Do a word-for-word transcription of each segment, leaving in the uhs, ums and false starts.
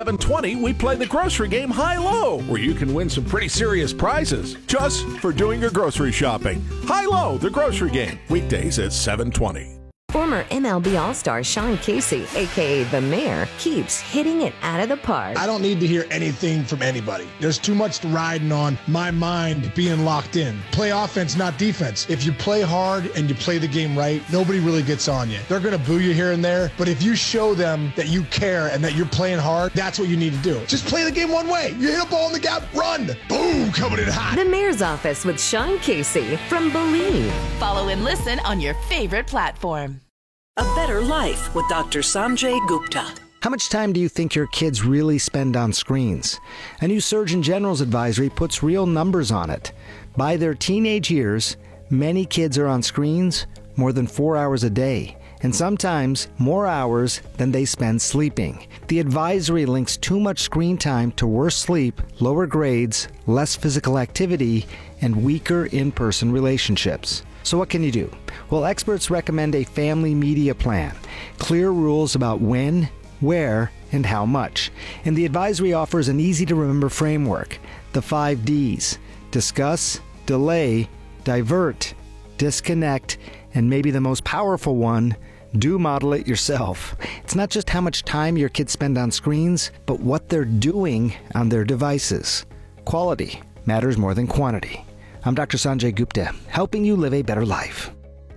seven twenty, we play the grocery game High-Low, where you can win some pretty serious prizes just for doing your grocery shopping. High-Low, the grocery game, weekdays at seven twenty. Former M L B All-Star Sean Casey, a k a. The Mayor, keeps hitting it out of the park. I don't need to hear anything from anybody. There's too much riding on my mind being locked in. Play offense, not defense. If you play hard and you play the game right, nobody really gets on you. They're going to boo you here and there, but if you show them that you care and that you're playing hard, that's what you need to do. Just play the game one way. You hit a ball in the gap, run. Boom, coming in hot. The Mayor's Office with Sean Casey from Believe. Follow and listen on your favorite platform. A Better Life with Doctor Sanjay Gupta. How much time do you think your kids really spend on screens? A new Surgeon General's advisory puts real numbers on it. By their teenage years, many kids are on screens more than four hours a day, and sometimes more hours than they spend sleeping. The advisory links too much screen time to worse sleep, lower grades, less physical activity, and weaker in-person relationships. So what can you do? Well, experts recommend a family media plan, clear rules about when, where, and how much. And the advisory offers an easy-to-remember framework, the five Ds: discuss, delay, divert, disconnect, and maybe the most powerful one, do model it yourself. It's not just how much time your kids spend on screens, but what they're doing on their devices. Quality matters more than quantity. I'm Doctor Sanjay Gupta, helping you live a better life.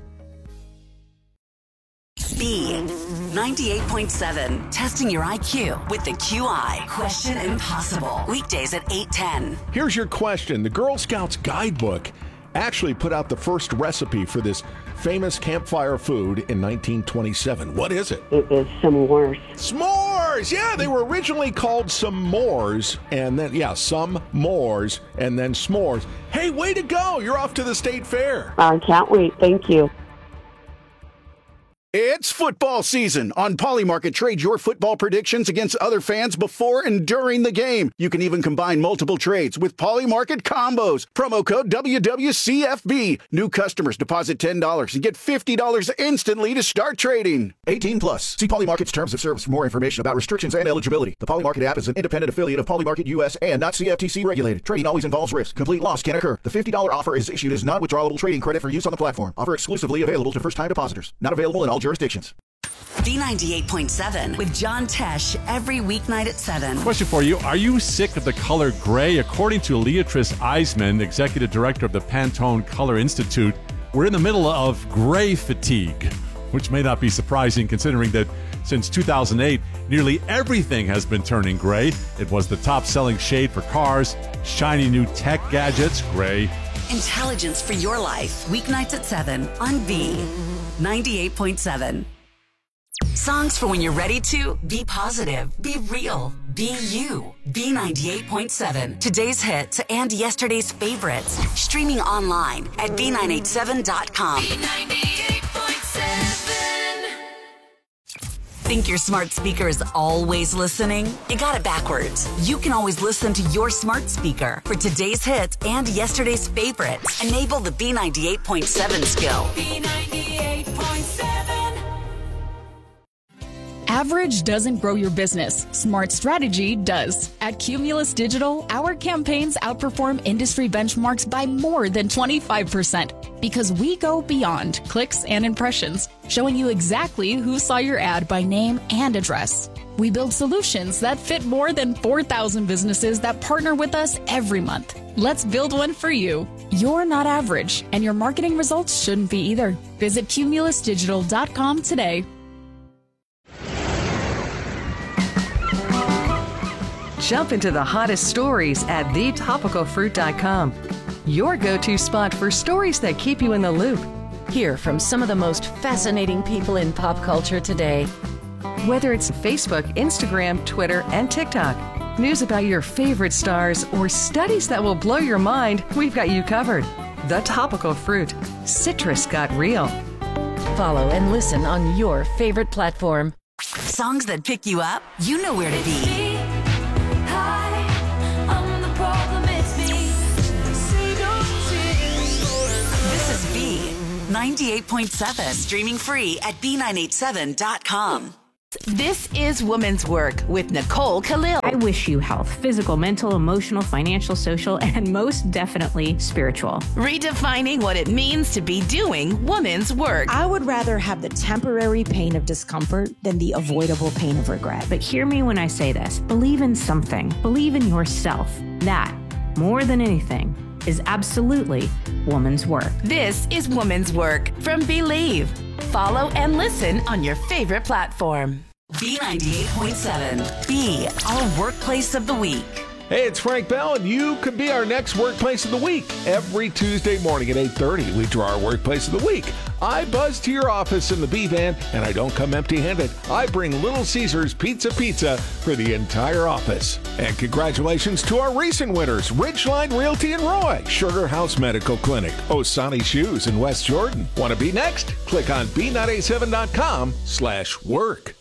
B ninety-eight point seven, testing your I Q with the Q I Question Impossible. Weekdays at eight ten. Here's your question. The Girl Scouts Guidebook actually put out the first recipe for this famous campfire food in nineteen twenty-seven. What is it? It is s'mores. S'mores! Yeah, they were originally called s'mores, and then, yeah, some mores, and then s'mores. Hey, way to go! You're off to the state fair. I can't wait. Thank you. It's football season. On Polymarket, trade your football predictions against other fans before and during the game. You can even combine multiple trades with Polymarket combos. Promo code W W C F B. New customers deposit ten dollars and get fifty dollars instantly to start trading. eighteen plus. See Polymarket's terms of service for more information about restrictions and eligibility. The Polymarket app is an independent affiliate of Polymarket U S and not C F T C regulated. Trading always involves risk. Complete loss can occur. The fifty dollars offer is issued as non-withdrawable trading credit for use on the platform. Offer exclusively available to first-time depositors. Not available in all jurisdictions. B ninety-eight point seven with John Tesh every weeknight at seven. Question for you. Are you sick of the color gray? According to Leatrice Eisman, executive director of the Pantone Color Institute, we're in the middle of gray fatigue, which may not be surprising considering that since two thousand eight, nearly everything has been turning gray. It was the top-selling shade for cars, shiny new tech gadgets, gray. Intelligence for your life, weeknights at seven on B ninety-eight point seven. Songs for when you're ready to be positive, be real, be you. B ninety-eight point seven. Today's hits and yesterday's favorites. Streaming online at B nine eighty-seven dot com. B ninety-eight point seven. Think your smart speaker is always listening? You got it backwards. You can always listen to your smart speaker for today's hits and yesterday's favorites. Enable the B ninety-eight point seven skill. B ninety-eight point seven. Average doesn't grow your business. Smart strategy does. At Cumulus Digital, our campaigns outperform industry benchmarks by more than twenty-five percent because we go beyond clicks and impressions, showing you exactly who saw your ad by name and address. We build solutions that fit more than four thousand businesses that partner with us every month. Let's build one for you. You're not average, and your marketing results shouldn't be either. Visit cumulus digital dot com today. Jump into the hottest stories at the topical fruit dot com. Your go-to spot for stories that keep you in the loop. Hear from some of the most fascinating people in pop culture today. Whether it's Facebook, Instagram, Twitter, and TikTok, news about your favorite stars, or studies that will blow your mind, we've got you covered. The Topical Fruit. Citrus got real. Follow and listen on your favorite platform. Songs that pick you up, you know where to be. ninety-eight point seven. Streaming free at B nine eighty-seven dot com. This is Women's Work with Nicole Khalil. I wish you health, physical, mental, emotional, financial, social, and most definitely spiritual. Redefining what it means to be doing women's work. I would rather have the temporary pain of discomfort than the avoidable pain of regret. But hear me when I say this. Believe in something. Believe in yourself. That, more than anything, is absolutely woman's work. This is Woman's Work from Believe. Follow and listen on your favorite platform. B ninety-eight point seven. B, our workplace of the week. Hey, it's Frank Bell, and you could be our next Workplace of the Week. Every Tuesday morning at eight thirty, we draw our Workplace of the Week. I buzz to your office in the B-Van, and I don't come empty-handed. I bring Little Caesars Pizza Pizza for the entire office. And congratulations to our recent winners, Ridgeline Realty in Roy, Sugar House Medical Clinic, Osani Shoes in West Jordan. Want to be next? Click on B nine eight seven dot com slash work.